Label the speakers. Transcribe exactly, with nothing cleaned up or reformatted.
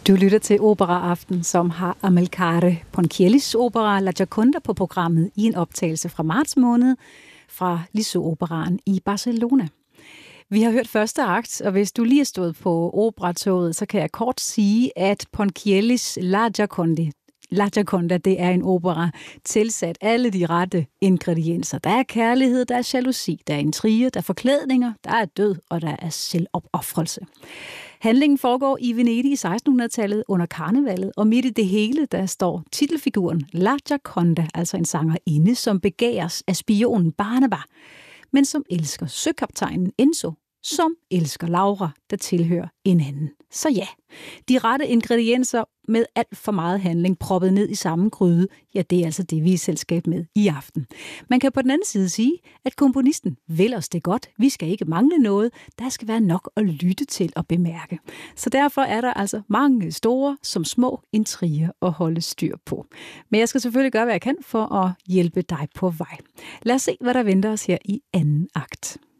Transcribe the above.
Speaker 1: Du lytter til Operaaften, som har Amilcare Ponchiellis opera La Gioconda på programmet i en optagelse fra marts måned fra Liceu-operaen i Barcelona. Vi har hørt første akt, og hvis du lige er stået på operatoget, så kan jeg kort sige, at Ponchiellis La Gioconda, La Gioconda, det er en opera tilsat alle de rette ingredienser. Der er kærlighed, der er jalousi, der er intriger, der er forklædninger, der er død, og der er selvopoffrelse. Handlingen foregår i Venedig i sekstenhundredetallet under karnevalet, og midt i det hele, der står titelfiguren La Gioconda, altså en sangerinde, som begæres af spionen Barnaba, men som elsker søkaptajnen Enzo, som elsker Laura, der tilhører en anden. Så ja, de rette ingredienser med alt for meget handling proppet ned i samme gryde, ja, det er altså det, vi er i selskab med i aften. Man kan på den anden side sige, at komponisten vil os det godt. Vi skal ikke mangle noget. Der skal være nok at lytte til og bemærke. Så derfor er der altså mange store som små intriger at holde styr på. Men jeg skal selvfølgelig gøre, hvad jeg kan for at hjælpe dig på vej. Lad os se, hvad der venter os her i anden akt.